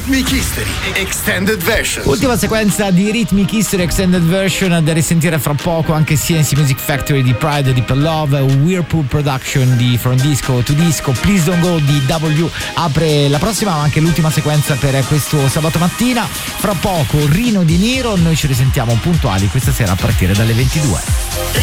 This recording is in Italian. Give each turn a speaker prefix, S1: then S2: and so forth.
S1: Rhythmic History Extended Version.
S2: Ultima sequenza di Rhythmic History Extended Version da risentire fra poco anche CNC Music Factory di Pride di Per Love, Whirlpool Production di From Disco to Disco, Please Don't Go di W apre la prossima ma anche l'ultima sequenza per questo sabato mattina. Fra poco Rino di Niro, noi ci risentiamo puntuali questa sera a partire dalle 22.